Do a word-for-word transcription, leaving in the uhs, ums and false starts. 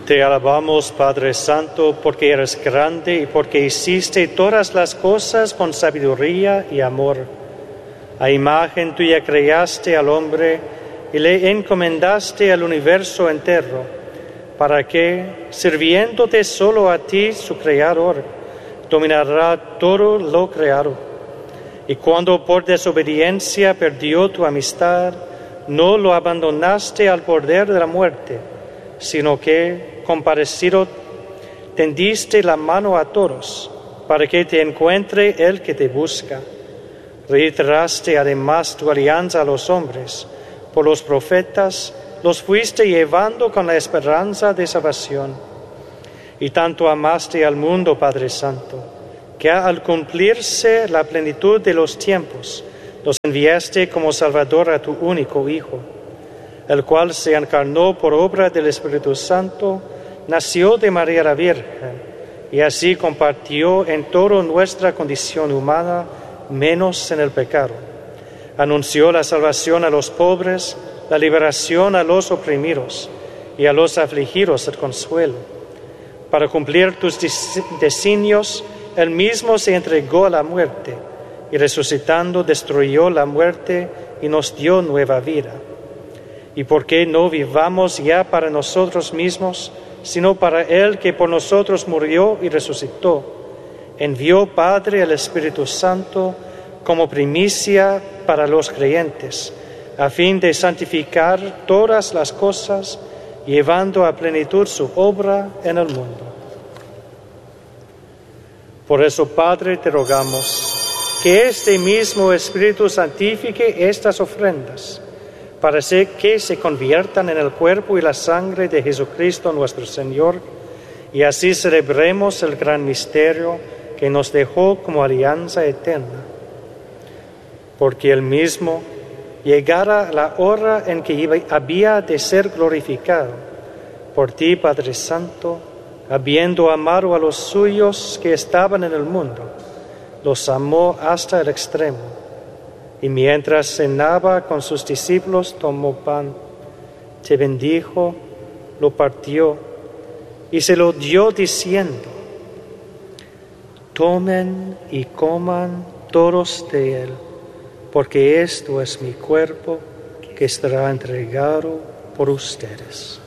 Te alabamos, Padre Santo, porque eres grande y porque hiciste todas las cosas con sabiduría y amor. A imagen tuya creaste al hombre y le encomendaste al universo entero, para que, sirviéndote solo a ti, su Creador, dominará todo lo creado. Y cuando por desobediencia perdió tu amistad, no lo abandonaste al poder de la muerte, sino que, compadecido, tendiste la mano a todos, para que te encuentre el que te busca. Reiteraste además tu alianza a los hombres, por los profetas los fuiste llevando con la esperanza de salvación. Y tanto amaste al mundo, Padre Santo, que al cumplirse la plenitud de los tiempos, los enviaste como Salvador a tu único Hijo, el cual se encarnó por obra del Espíritu Santo, nació de María la Virgen, y así compartió en toda nuestra condición humana, menos en el pecado. Anunció la salvación a los pobres, la liberación a los oprimidos, y a los afligidos el consuelo. Para cumplir tus designios, Él mismo se entregó a la muerte, y resucitando destruyó la muerte y nos dio nueva vida. Y porque no vivamos ya para nosotros mismos, sino para Él que por nosotros murió y resucitó, envió Padre el Espíritu Santo como primicia para los creyentes, a fin de santificar todas las cosas, llevando a plenitud su obra en el mundo. Por eso, Padre, te rogamos que este mismo Espíritu santifique estas ofrendas, para que se conviertan en el cuerpo y la sangre de Jesucristo nuestro Señor, y así celebremos el gran misterio que nos dejó como alianza eterna. Porque Él mismo, llegara la hora en que había de ser glorificado, por ti, Padre Santo, habiendo amado a los suyos que estaban en el mundo, los amó hasta el extremo. Y mientras cenaba con sus discípulos, tomó pan, te bendijo, lo partió y se lo dio diciendo: tomen y coman todos de él, porque esto es mi cuerpo que estará entregado por ustedes.